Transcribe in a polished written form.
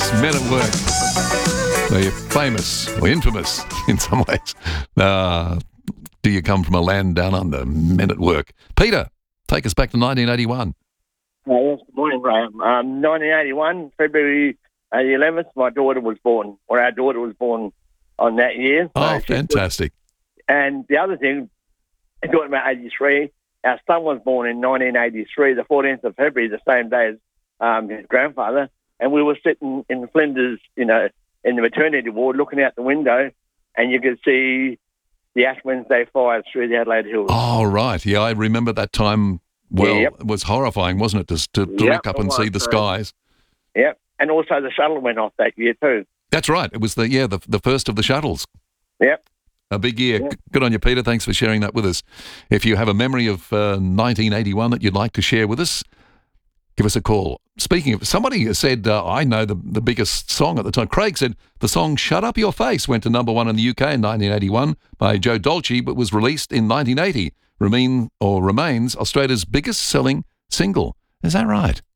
Men at Work. They're famous, or infamous in some ways. Do you come from a land down under? Men at Work. Peter, take us back to 1981. Yes, good morning, Graham. 1981, February 11th, my daughter was born, or our daughter was born on that year. Oh, fantastic. And the other thing, talking about 83, our son was born in 1983, the 14th of February, the same day as his grandfather, and we were sitting in Flinders, in the maternity ward, looking out the window, and you could see the Ash Wednesday fires through the Adelaide Hills. Oh, right. Yeah, I remember that time. Well, It was horrifying, wasn't it, to look up and see the skies? Yep, and also the shuttle went off that year too. That's right. It was the first of the shuttles. Yep. A big year. Yep. Good on you, Peter. Thanks for sharing that with us. If you have a memory of 1981 that you'd like to share with us, give us a call. Speaking of, somebody said, I know the biggest song at the time. Craig said the song Shut Up Your Face went to number one in the UK in 1981 by Joe Dolce, but was released in 1980. Remains Australia's biggest selling single. Is that right?